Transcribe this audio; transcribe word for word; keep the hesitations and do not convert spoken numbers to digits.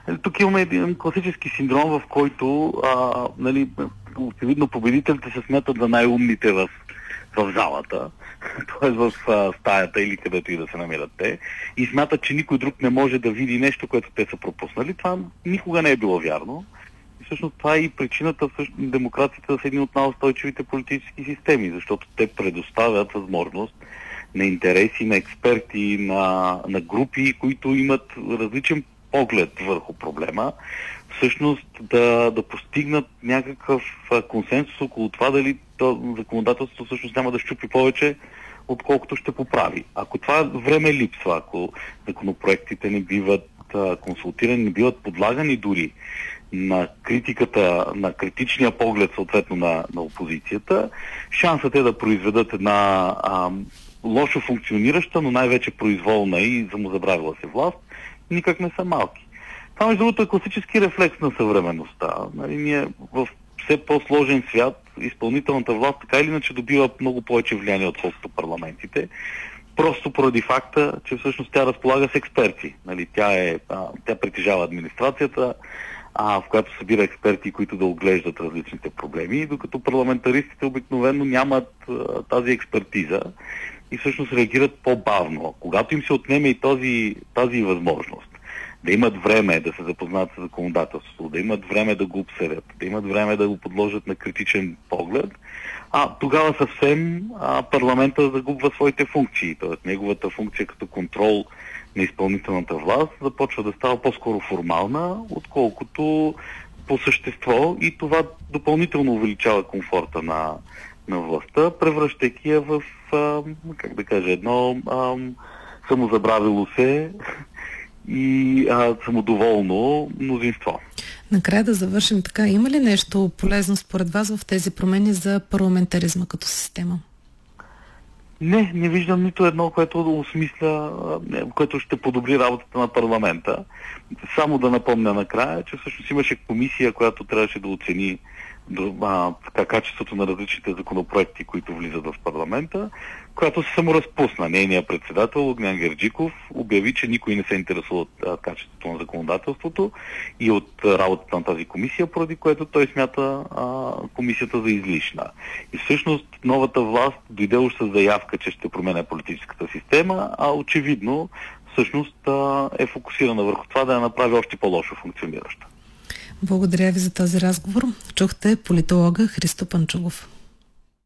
Тук имаме един класически синдром, в който а, нали, очевидно победителите се смятат за най-умните в, в залата, т.е. в а, стаята или където и да се намират те, и смятат, че никой друг не може да види нещо, което те са пропуснали. Това никога не е било вярно. И всъщност това е и причината всъщност демокрацията да са едни от най-устойчивите политически системи, защото те предоставят възможност на интереси, на експерти, на, на групи, които имат различен поглед върху проблема, всъщност да, да постигнат някакъв консенсус около това дали то законодателството всъщност няма да щупи повече, отколкото ще поправи. Ако това време липсва, ако законопроектите не биват а, консултирани, не биват подлагани дори на критиката, на критичния поглед съответно на, на опозицията, шансът е да произведат една а, лошо функционираща, но най-вече произволна и самозабравила се власт, никак не са малки. Това, между другото, е класически рефлекс на съвременността. Нали, ние в все по-сложен свят изпълнителната власт така или иначе добива много повече влияние отколкото парламентите, просто поради факта, че всъщност тя разполага с експерти. Нали, тя, е, а, тя притежава администрацията, а, в която събира експерти, които да оглеждат различните проблеми, докато парламентаристите обикновено нямат а, тази експертиза и всъщност реагират по-бавно. Когато им се отнеме и този, тази възможност да имат време да се запознаят с законодателството, да имат време да го обсъдят, да имат време да го подложат на критичен поглед, а тогава съвсем а, парламента загубва своите функции. Тоест неговата функция като контрол на изпълнителната власт започва да става по-скоро формална, отколкото по същество, и това допълнително увеличава комфорта на, на властта, превръщайки я в, а, как да кажа, едно а, самозабравило се и а, самодоволно мнозинство. Накрая да завършим така. Има ли нещо полезно според вас в тези промени за парламентаризма като система? Не, не виждам нито едно, което осмисля, което ще подобри работата на парламента. Само да напомня накрая, че всъщност имаше комисия, която трябваше да оцени а, така, качеството на различните законопроекти, които влизат в парламента, която се саморазпусна. Нейният председател Огнян Герджиков обяви, че никой не се интересува от а, качеството на законодателството и от а, работата на тази комисия, поради което той смята а, комисията за излишна. И всъщност новата власт дойде уж с заявка, че ще променя политическата система, а очевидно всъщност а, е фокусирана върху това да я направи още по-лошо функционираща. Благодаря ви за този разговор. Чухте политолога Христо Панчугов.